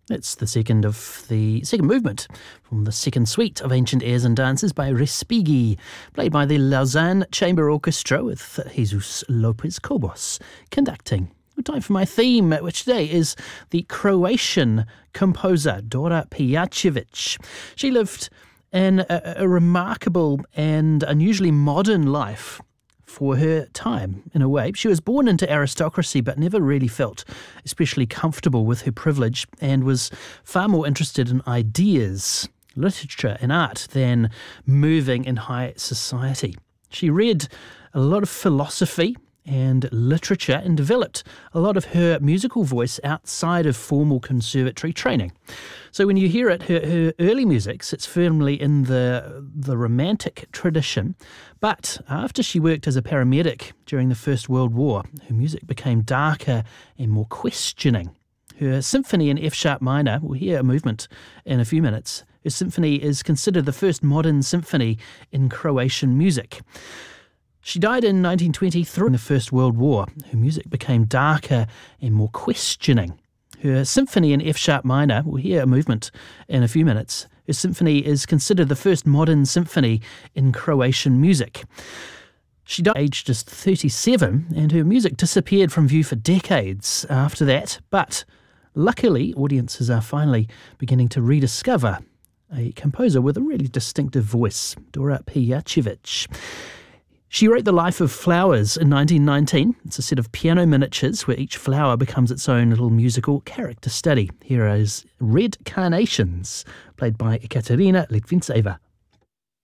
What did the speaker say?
It's the second movement from the second suite of Ancient Airs and Dances by Respighi, played by the Lausanne Chamber Orchestra with Jesus Lopez Cobos conducting. Time for my theme, which today is the Croatian composer Dora Pejacevic. She lived a remarkable and unusually modern life for her time, in a way. She was born into aristocracy but never really felt especially comfortable with her privilege and was far more interested in ideas, literature and art than moving in high society. She read a lot of philosophy and literature and developed a lot of her musical voice outside of formal conservatory training. So when you hear it, her early music sits firmly in the Romantic tradition, but after she worked as a paramedic during the First World War, her music became darker and more questioning. Her symphony in F-sharp minor, we'll hear a movement in a few minutes, her symphony is considered the first modern symphony in Croatian music. She died in 1923 in the First World War. Her music became darker and more questioning. Her symphony in F-sharp minor, we'll hear a movement in a few minutes, her symphony is considered the first modern symphony in Croatian music. She died aged just 37, and her music disappeared from view for decades after that, but luckily audiences are finally beginning to rediscover a composer with a really distinctive voice, Dora Pejacevic. She wrote The Life of Flowers in 1919. It's a set of piano miniatures where each flower becomes its own little musical character study. Here is Red Carnations, played by Ekaterina Litvintseva.